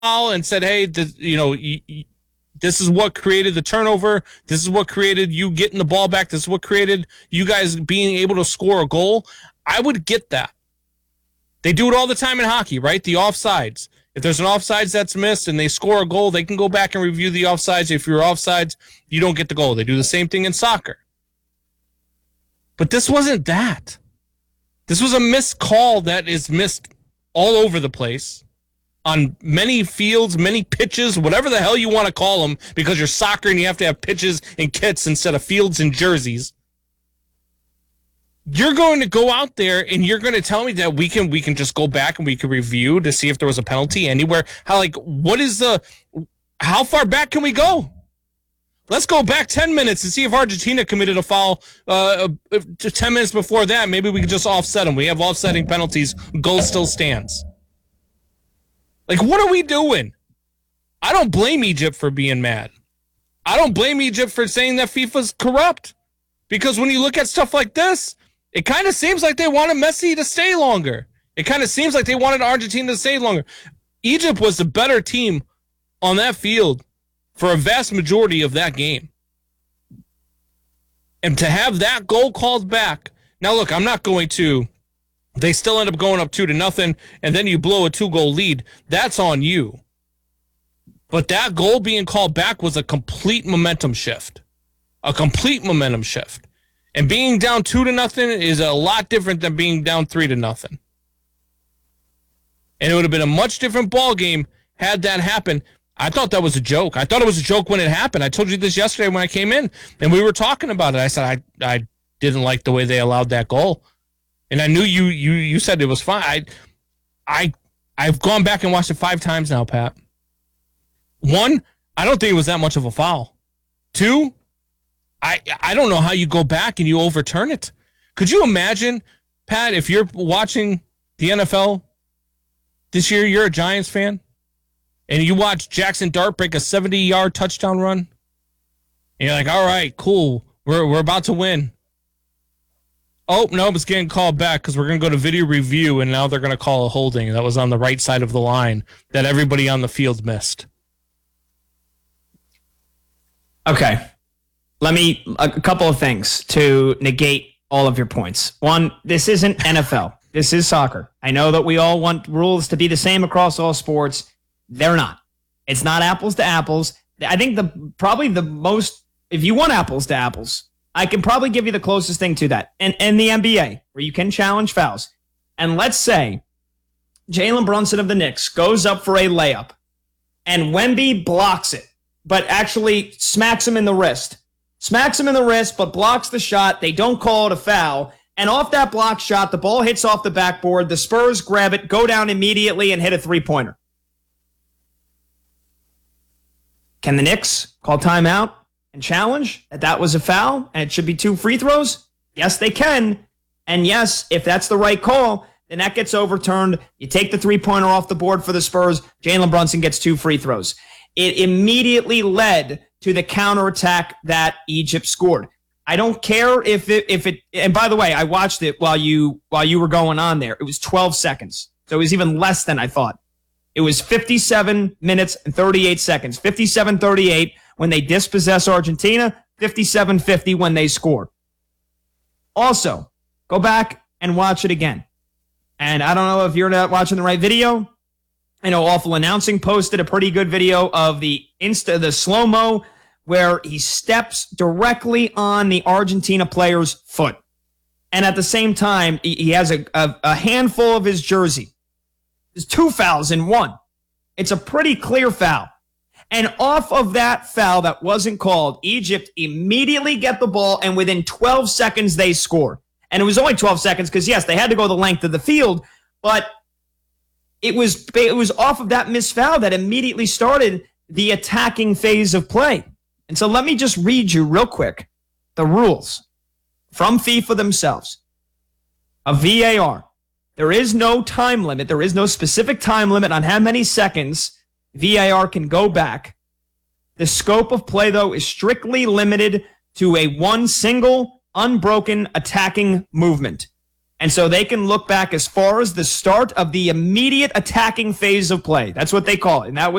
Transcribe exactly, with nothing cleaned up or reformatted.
foul and said, hey, th- you know, y- y- this is what created the turnover. This is what created you getting the ball back. This is what created you guys being able to score a goal, I would get that. They do it all the time in hockey, right? The offsides. If there's an offsides that's missed and they score a goal, they can go back and review the offsides. If you're offsides, you don't get the goal. They do the same thing in soccer. But this wasn't that. This was a missed call that is missed all over the place on many fields, many pitches, whatever the hell you want to call them, because you're soccer and you have to have pitches and kits instead of fields and jerseys. You're going to go out there and you're going to tell me that we can we can just go back and we can review to see if there was a penalty anywhere. How like what is the how far back can we go? Let's go back ten minutes and see if Argentina committed a foul uh, ten minutes before that. Maybe we can just offset them. We have offsetting penalties. Goal still stands. Like, what are we doing? I don't blame Egypt for being mad. I don't blame Egypt for saying that FIFA's corrupt. Because when you look at stuff like this, it kind of seems like they wanted Messi to stay longer. It kind of seems like they wanted Argentina to stay longer. Egypt was the better team on that field for a vast majority of that game. And to have that goal called back. Now, look, I'm not going to. They still end up going up two to nothing, and then you blow a two-goal lead. That's on you. But that goal being called back was a complete momentum shift. A complete momentum shift. And being down two to nothing is a lot different than being down three to nothing. And it would have been a much different ball game had that happened. I thought that was a joke. I thought it was a joke when it happened. I told you this yesterday when I came in, and we were talking about it. I said I I didn't like the way they allowed that goal. And I knew you you you said it was fine. I, I, I've gone back and watched it five times now, Pat. One, I don't think it was that much of a foul. Two, I I don't know how you go back and you overturn it. Could you imagine, Pat, if you're watching the N F L this year, you're a Giants fan, and you watch Jackson Dart break a seventy-yard touchdown run, and you're like, all right, cool, we're we're about to win. Oh, no, it's getting called back because we're going to go to video review, and now they're going to call a holding that was on the right side of the line that everybody on the field missed. Okay. Let me, a couple of things to negate all of your points. One, this isn't N F L. This is soccer. I know that we all want rules to be the same across all sports. They're not. It's not apples to apples. I think the probably the most, if you want apples to apples, I can probably give you the closest thing to that. And in the N B A, where you can challenge fouls. And let's say Jalen Brunson of the Knicks goes up for a layup, and Wemby blocks it, but actually smacks him in the wrist. Smacks him in the wrist, but blocks the shot. They don't call it a foul. And off that block shot, the ball hits off the backboard. The Spurs grab it, go down immediately, and hit a three-pointer. Can the Knicks call timeout and challenge that that was a foul and it should be two free throws? Yes, they can. And yes, if that's the right call, then that gets overturned. You take the three-pointer off the board for the Spurs. Jalen Brunson gets two free throws. It immediately led to the counterattack that Egypt scored. I don't care if it, if it, and by the way, I watched it while you, while you were going on there. It was twelve seconds. So it was even less than I thought. It was fifty-seven minutes and thirty-eight seconds. fifty-seven thirty-eight when they dispossess Argentina, fifty-seven fifty when they score. Also, go back and watch it again. And I don't know if you're not watching the right video. I know Awful Announcing posted a pretty good video of the Insta, the slow-mo, where he steps directly on the Argentina player's foot. And at the same time, he has a, a, a handful of his jersey. There's two fouls in one. It's a pretty clear foul. And off of that foul that wasn't called, Egypt immediately get the ball, and within twelve seconds, they score. And it was only twelve seconds because, yes, they had to go the length of the field, but it was it was off of that missed foul that immediately started the attacking phase of play. And so let me just read you real quick the rules from FIFA themselves. A V A R. There is no time limit. There is no specific time limit on how many seconds V A R can go back. The scope of play, though, is strictly limited to a one single, unbroken attacking movement. And so they can look back as far as the start of the immediate attacking phase of play. That's what they call it. And that was